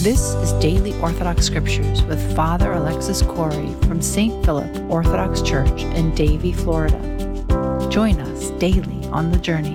This is Daily Orthodox Scriptures with Father Alexis Corey from St. Philip Orthodox Church in Davie, Florida. Join us daily on the journey.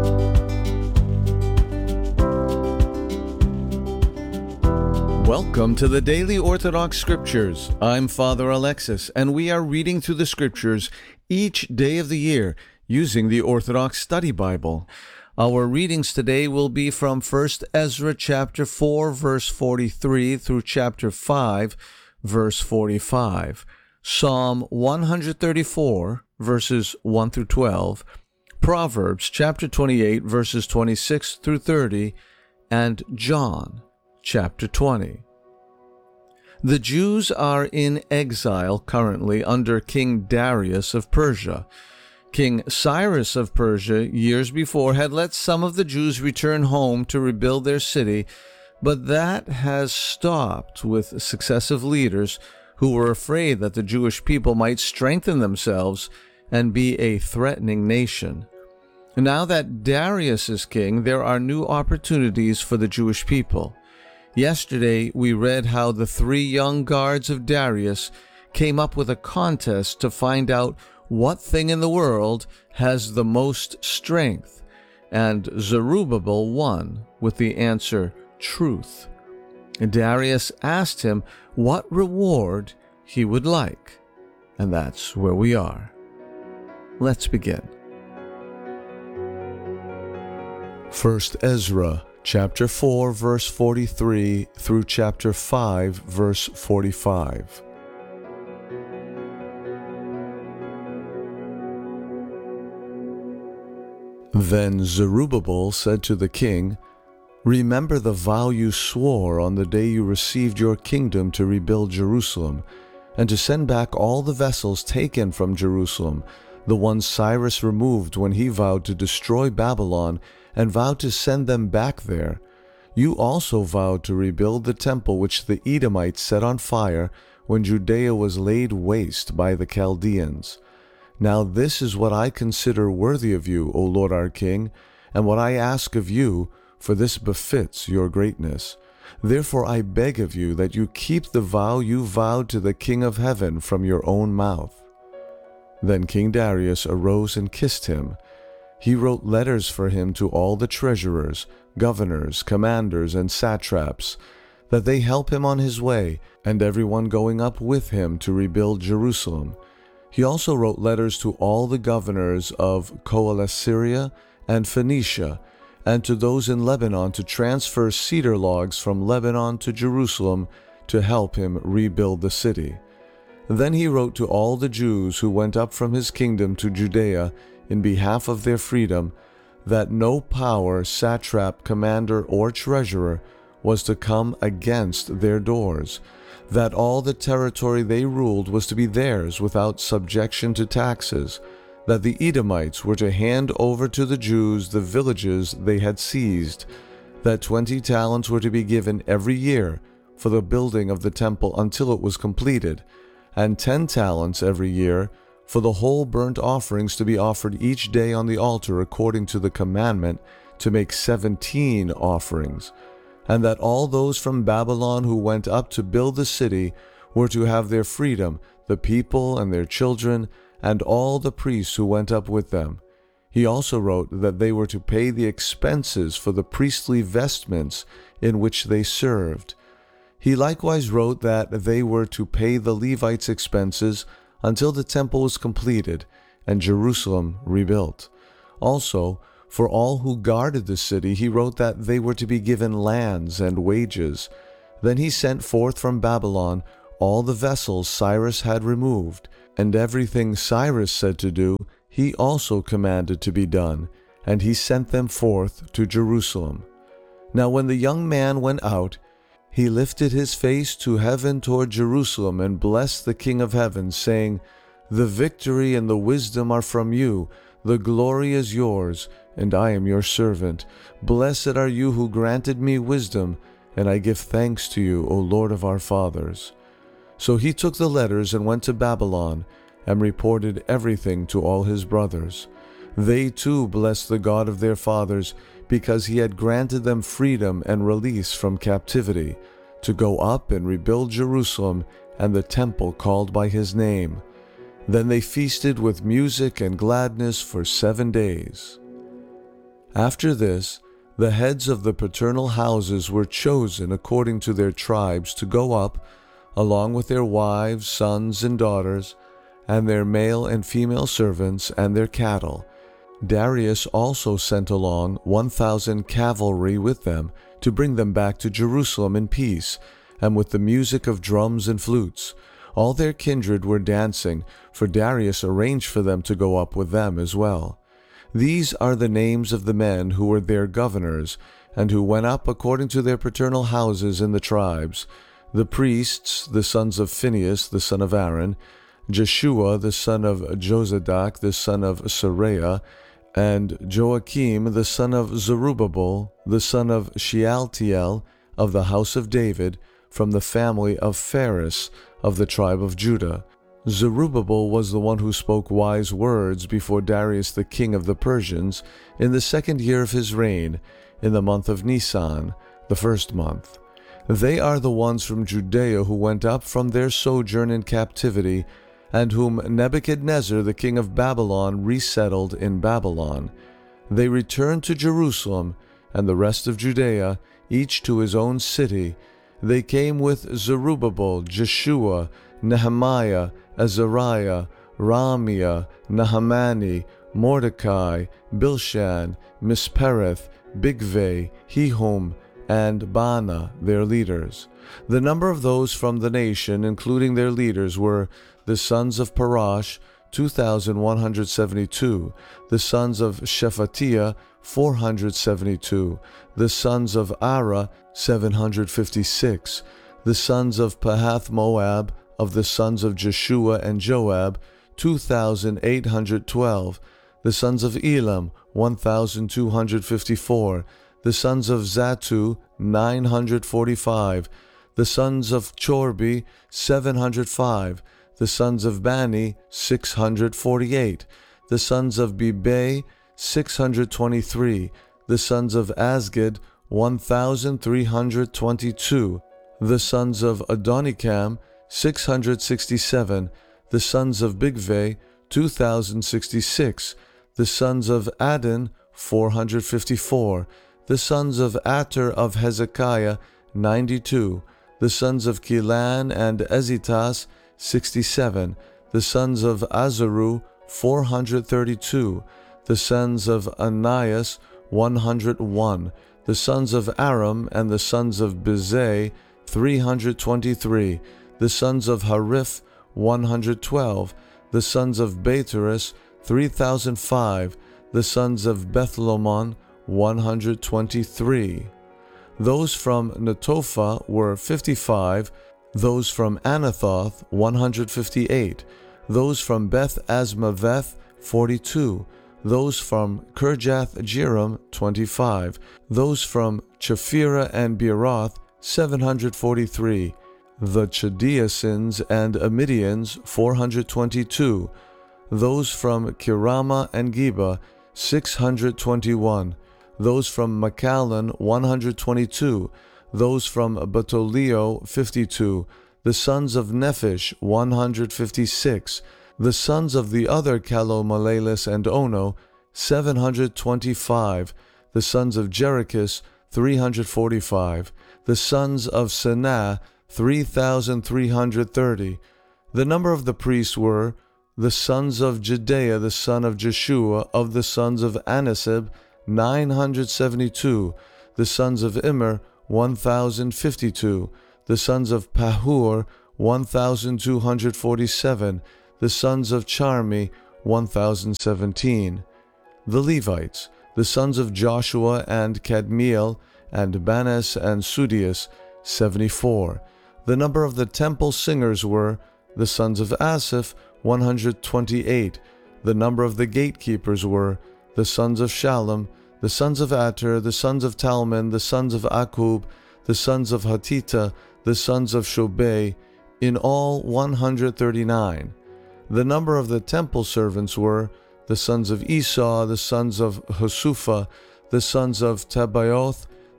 Welcome to the Daily Orthodox Scriptures. I'm Father Alexis, and we are reading through the Scriptures each day of the year using the Orthodox Study Bible. Our readings today will be from 1 Ezra chapter 4, verse 43 through chapter 5, verse 45, Psalm 134, verses 1 through 12, Proverbs chapter 28, verses 26 through 30, and John chapter 20. The Jews are in exile currently under King Darius of Persia. King Cyrus of Persia, years before, had let some of the Jews return home to rebuild their city, but that has stopped with successive leaders who were afraid that the Jewish people might strengthen themselves and be a threatening nation. Now that Darius is king, there are new opportunities for the Jewish people. Yesterday, we read how the 3 young guards of Darius came up with a contest to find out what thing in the world has the most strength, and Zerubbabel won with the answer, truth. Darius asked him what reward he would like, and that's where we are. Let's begin. 1 Ezra chapter 4, verse 43 through chapter 5, verse 45. Then Zerubbabel said to the king, "Remember the vow you swore on the day you received your kingdom to rebuild Jerusalem, and to send back all the vessels taken from Jerusalem, the ones Cyrus removed when he vowed to destroy Babylon and vowed to send them back there. You also vowed to rebuild the temple which the Edomites set on fire when Judea was laid waste by the Chaldeans. Now this is what I consider worthy of you, O Lord our King, and what I ask of you, for this befits your greatness. Therefore I beg of you that you keep the vow you vowed to the King of heaven from your own mouth." Then King Darius arose and kissed him. He wrote letters for him to all the treasurers, governors, commanders, and satraps, that they help him on his way, and everyone going up with him to rebuild Jerusalem. He also wrote letters to all the governors of Coele-Syria and Phoenicia, and to those in Lebanon to transfer cedar logs from Lebanon to Jerusalem to help him rebuild the city. Then he wrote to all the Jews who went up from his kingdom to Judea in behalf of their freedom, that no power, satrap, commander, or treasurer was to come against their doors, that all the territory they ruled was to be theirs without subjection to taxes, that the Edomites were to hand over to the Jews the villages they had seized, that 20 talents were to be given every year for the building of the temple until it was completed, and 10 talents every year for the whole burnt offerings to be offered each day on the altar according to the commandment to make 17 offerings, and that all those from Babylon who went up to build the city were to have their freedom, the people and their children, and all the priests who went up with them. He also wrote that they were to pay the expenses for the priestly vestments in which they served. He likewise wrote that they were to pay the Levites' expenses until the temple was completed and Jerusalem rebuilt. Also, for all who guarded the city, he wrote that they were to be given lands and wages. Then he sent forth from Babylon all the vessels Cyrus had removed, and everything Cyrus said to do, he also commanded to be done, and he sent them forth to Jerusalem. Now when the young man went out, he lifted his face to heaven toward Jerusalem and blessed the King of heaven, saying, "The victory and the wisdom are from you, the glory is yours, and I am your servant. Blessed are you who granted me wisdom, and I give thanks to you, O Lord of our fathers." So he took the letters and went to Babylon, and reported everything to all his brothers. They too blessed the God of their fathers, because he had granted them freedom and release from captivity, to go up and rebuild Jerusalem and the temple called by his name. Then they feasted with music and gladness for 7 days. After this, the heads of the paternal houses were chosen according to their tribes to go up, along with their wives, sons, and daughters, and their male and female servants, and their cattle. Darius also sent along 1,000 cavalry with them to bring them back to Jerusalem in peace, and with the music of drums and flutes. All their kindred were dancing, for Darius arranged for them to go up with them as well. These are the names of the men who were their governors, and who went up according to their paternal houses in the tribes: the priests, the sons of Phinehas, the son of Aaron, Jeshua, the son of Jozadak, the son of Seraiah, and Joachim, the son of Zerubbabel, the son of Shealtiel, of the house of David, from the family of Phares, of the tribe of Judah. Zerubbabel was the one who spoke wise words before Darius the king of the Persians, in the 2nd year of his reign, in the month of Nisan, the 1st month. They are the ones from Judea who went up from their sojourn in captivity, and whom Nebuchadnezzar the king of Babylon resettled in Babylon. They returned to Jerusalem, and the rest of Judea, each to his own city. They came with Zerubbabel, Jeshua, Nehemiah, Azariah, Ramiah, Nahamani, Mordecai, Bilshan, Mispereth, Bigvai, Hehum, and Baana, their leaders. The number of those from the nation, including their leaders, were the sons of Parash, 2,172, the sons of Shephatiah, 472, the sons of Ara, 756, the sons of Pahath Moab, of the sons of Jeshua and Joab, 2,812, the sons of Elam, 1,254, the sons of Zatu, 945, the sons of Chorbi, 705, the sons of Bani, 648, the sons of Bibai, 623, the sons of Asgad, 1,322, the sons of Adonikam, 667, the sons of Bigvai, 2,066, the sons of Adin, 454, the sons of Ater of Hezekiah, 92, the sons of Kilan and Ezitas, 67, the sons of Azaru, 432, the sons of Anias, 101, the sons of Aram and the sons of Bezai, 323, the sons of Hariph, 112, the sons of Bateris, 3,005, the sons of Bethlomon, 123. Those from Netophah were 55, those from Anathoth, 158, those from Beth Asmaveth, 42, those from Kirjath Jearim, 25, those from Chephirah and Beeroth, 743, the Chaldeasins and Amidians, 422, those from Kirama and Geba, 621, those from Machhalan, 122, those from Batolio, 52, the sons of Nephish, 156, the sons of the other Calomalelis and Ono, 725, the sons of Jerichus, 345, the sons of Senah, 3,330. The number of the priests were the sons of Jedaiah, the son of Jeshua, of the sons of Anasib, 972, the sons of Immer, 1,052, the sons of Pahur, 1,247, the sons of Charmi, 1,017. The Levites, the sons of Joshua and Kadmiel, and Banas and Sudius, 74. The number of the temple singers were the sons of Asaph, 128. The number of the gatekeepers were the sons of Shallum, the sons of Ater, the sons of Talmon, the sons of Akub, the sons of Hatita, the sons of Shobei, in all 139. The number of the temple servants were the sons of Esau, the sons of Hasupha, the sons of Tabaoth,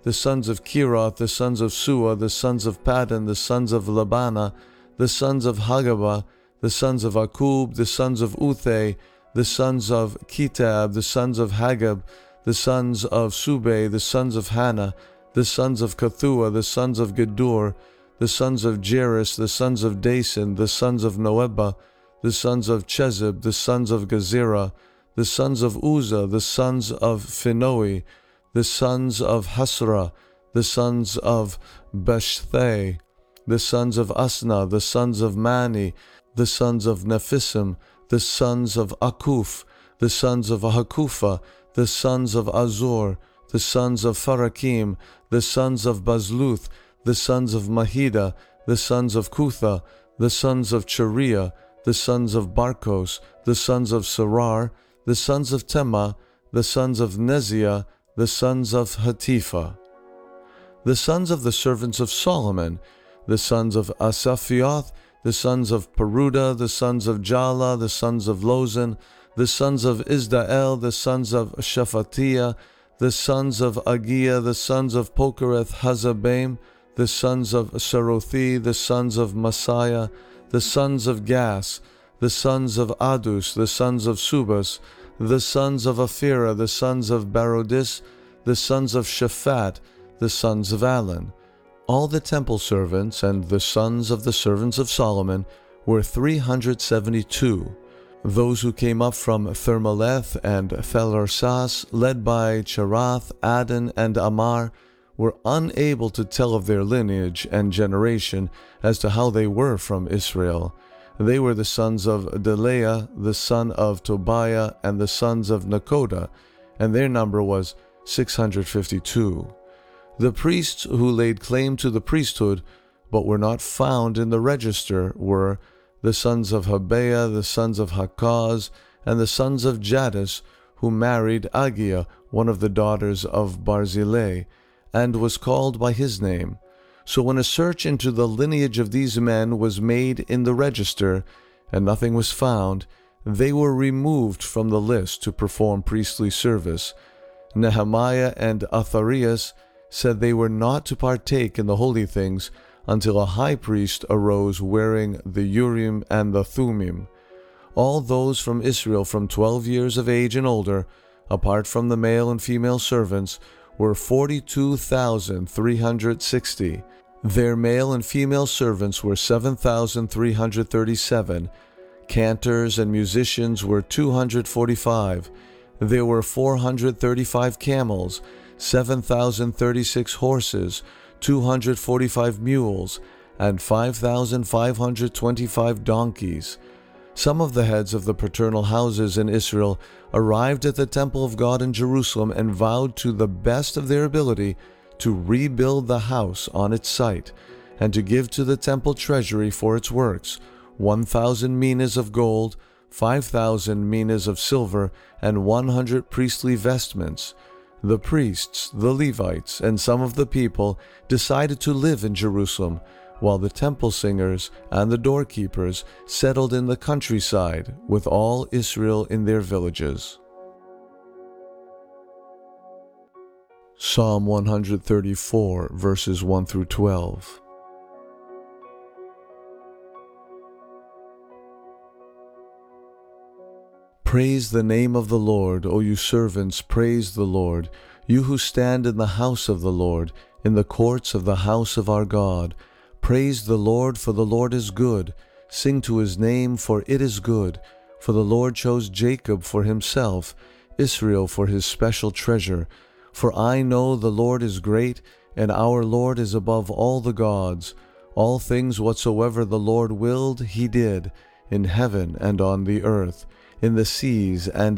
the sons of Kirath, the sons of Sua, the sons of Paddan, the sons of Labana, the sons of Hagaba, the sons of Akub, the sons of Uthai, the sons of Kitab, the sons of Hagab, the sons of Subay, the sons of Hannah, the sons of Kathua, the sons of Gedur, the sons of Jeris, the sons of Dason, the sons of Noebah, the sons of Chezib, the sons of Gezerah, the sons of Uzzah, the sons of Phinoi, the sons of Hasra, the sons of Beshthai, the sons of Asna, the sons of Mani, the sons of Nephisim, the sons of Akuf, the sons of Hakufa, the sons of Azor, the sons of Farakim, the sons of Bazluth, the sons of Mahida, the sons of Kutha, the sons of Chariah, the sons of Barkos, the sons of Sarar, the sons of Tema, the sons of Neziah, the sons of Hatifa. The sons of the servants of Solomon, the sons of Asaphioth, the sons of Peruda, the sons of Jala, the sons of Lozan, the sons of Isdael, the sons of Shephatiah, the sons of Agiah, the sons of Pokereth Hazabaim, the sons of Serothi, the sons of Messiah, the sons of Gas, the sons of Adus, the sons of Subas, the sons of Aphirah, the sons of Barodis, the sons of Shaphat, the sons of Alan. All the temple servants and the sons of the servants of Solomon were 372. Those who came up from Thermaleth and Thelarsas, led by Cherath, Adon, and Amar, were unable to tell of their lineage and generation as to how they were from Israel. They were the sons of Delaiah, the son of Tobiah, and the sons of Nekoda, and their number was 652. The priests who laid claim to the priesthood, but were not found in the register, were the sons of Habeah, the sons of Hakaz, and the sons of Jaddus, who married Agiah, one of the daughters of Barzillai, and was called by his name. So when a search into the lineage of these men was made in the register, and nothing was found, they were removed from the list to perform priestly service. Nehemiah and Atharias said they were not to partake in the holy things until a high priest arose wearing the Urim and the Thummim. All those from Israel from 12 years of age and older, apart from the male and female servants, were 42,360. Their male and female servants were 7,337. Cantors and musicians were 245. There were 435 camels, 7,036 horses, 245 mules, and 5,525 donkeys. Some of the heads of the paternal houses in Israel arrived at the temple of God in Jerusalem and vowed to the best of their ability to rebuild the house on its site, and to give to the temple treasury for its works 1,000 minas of gold, 5,000 minas of silver, and 100 priestly vestments. The priests, the Levites, and some of the people decided to live in Jerusalem, while the temple singers and the doorkeepers settled in the countryside with all Israel in their villages. Psalm 134, verses 1 through 12. Praise the name of the Lord, O you servants, praise the Lord, you who stand in the house of the Lord, in the courts of the house of our God. Praise the Lord, for the Lord is good. Sing to his name, for it is good. For the Lord chose Jacob for himself, Israel for his special treasure. For I know the Lord is great, and our Lord is above all the gods. All things whatsoever the Lord willed, he did, in heaven and on the earth, in the seas and